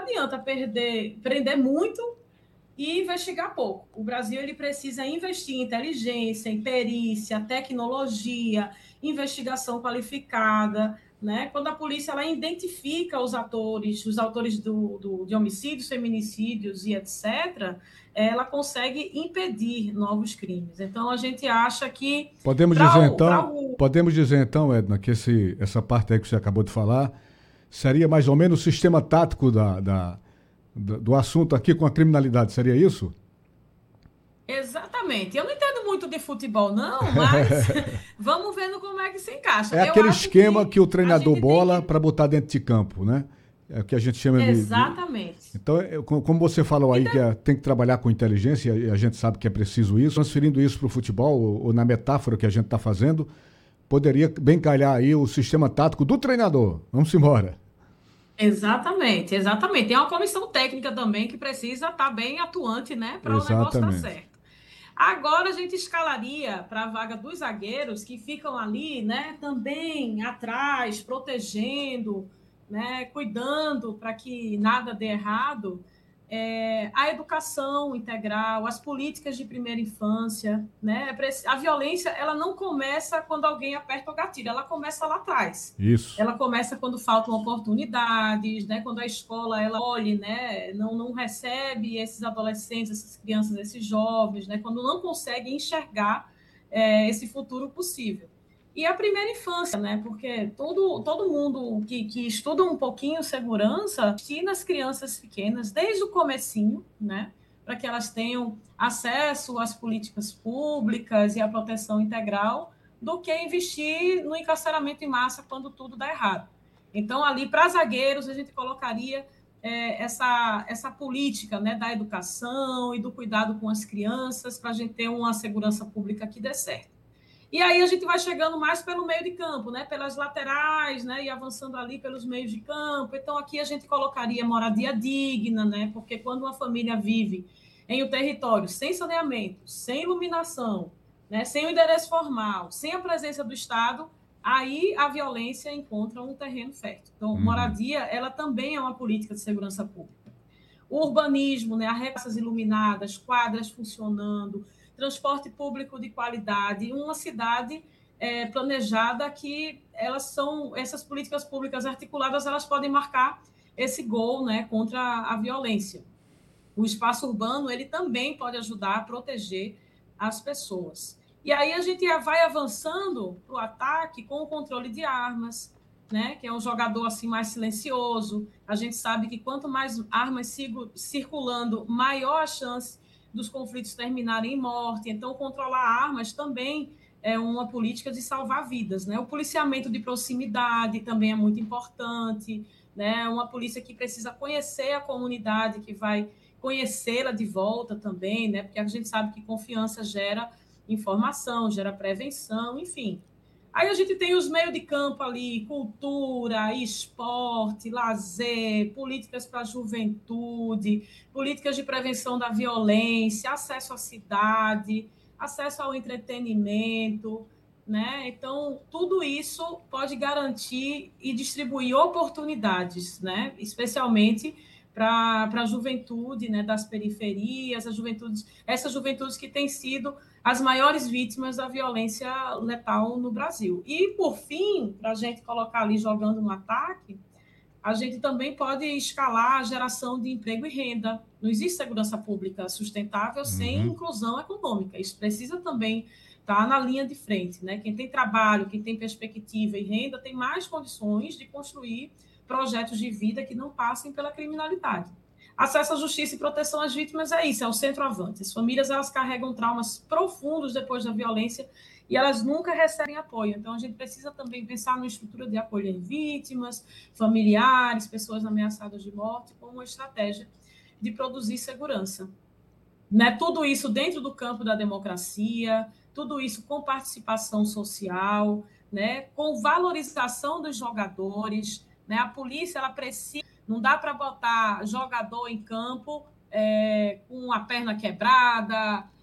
adianta prender muito e investigar pouco. O Brasil ele precisa investir em inteligência, em perícia, tecnologia, investigação qualificada, né? Quando a polícia ela identifica os autores de homicídios, feminicídios e etc., ela consegue impedir novos crimes. Então, a gente acha que Podemos dizer então, podemos dizer então, Edna, que essa parte aí que você acabou de falar seria mais ou menos o sistema tático do assunto aqui com a criminalidade, seria isso? Exatamente. Eu não entendo muito de futebol, não, mas vamos vendo como é que se encaixa. É Eu aquele acho esquema que que o a treinador gente tem bola que. para botar dentro de campo, né? É o que a gente chama de. Exatamente. Então, como você falou aí que Então, tem que trabalhar com inteligência, e a gente sabe que é preciso isso, transferindo isso para o futebol, ou na metáfora que a gente está fazendo, poderia bem calhar aí o sistema tático do treinador. Vamos embora. exatamente, exatamente. Tem uma comissão técnica também que precisa estar bem atuante, né, para o negócio dar Exatamente. certo. Agora a gente escalaria para a vaga dos zagueiros que ficam ali, né, também atrás, protegendo, né, cuidando para que nada dê errado, a educação integral, as políticas de primeira infância, né? A violência ela não começa quando alguém aperta o gatilho, ela começa lá atrás. Isso. Ela começa quando faltam oportunidades, né? Quando a escola ela olhe, né? Não recebe esses adolescentes, essas crianças, esses jovens, né? Quando não consegue enxergar esse futuro possível. E a primeira infância, né? Porque todo mundo que estuda um pouquinho segurança, ensina as crianças pequenas desde o comecinho, né? Para que elas tenham acesso às políticas públicas e à proteção integral, do que investir no encarceramento em massa quando tudo dá errado. Então, ali, para zagueiros, a gente colocaria essa política, né, da educação e do cuidado com as crianças, para a gente ter uma segurança pública que dê certo. E aí a gente vai chegando mais pelo meio de campo, né? Pelas laterais, né? E avançando ali pelos meios de campo. Então, aqui a gente colocaria moradia digna, né? Porque quando uma família vive em um território sem saneamento, sem iluminação, né? Sem o endereço formal, sem a presença do Estado, aí a violência encontra um terreno fértil. Então, Uhum. moradia, ela também é uma política de segurança pública. O urbanismo, né, as iluminadas, quadras funcionando, transporte público de qualidade, uma cidade planejada que essas políticas públicas articuladas, elas podem marcar esse gol, né, contra a violência. O espaço urbano, ele também pode ajudar a proteger as pessoas. E aí a gente vai avançando para o ataque com o controle de armas, né? Que é um jogador assim mais silencioso. A gente sabe que quanto mais armas circulando, maior a chance dos conflitos terminarem em morte. Então, controlar armas também é uma política de salvar vidas, né? O policiamento de proximidade também é muito importante, né? Uma polícia que precisa conhecer a comunidade que vai conhecê-la de volta também, né? Porque a gente sabe que confiança gera informação, gera prevenção, enfim. Aí a gente tem os meios de campo ali, cultura, esporte, lazer, políticas para a juventude, políticas de prevenção da violência, acesso à cidade, acesso ao entretenimento, né? Então, tudo isso pode garantir e distribuir oportunidades, né? Especialmente para a juventude, né, das periferias, essas juventudes que têm sido as maiores vítimas da violência letal no Brasil. E, por fim, para a gente colocar ali jogando no ataque, a gente também pode escalar a geração de emprego e renda. Não existe segurança pública sustentável sem Uhum. inclusão econômica. Isso precisa também estar na linha de frente, né? Quem tem trabalho, quem tem perspectiva e renda, tem mais condições de construir projetos de vida que não passem pela criminalidade. Acesso à justiça e proteção às vítimas é isso, é o centroavante. As famílias elas carregam traumas profundos depois da violência e elas nunca recebem apoio. Então, a gente precisa também pensar numa estrutura de acolher vítimas, familiares, pessoas ameaçadas de morte, como uma estratégia de produzir segurança. Né? Tudo isso dentro do campo da democracia, tudo isso com participação social, né? Com valorização dos jogadores. Né? A polícia ela precisa, não dá para botar jogador em campo com a perna quebrada,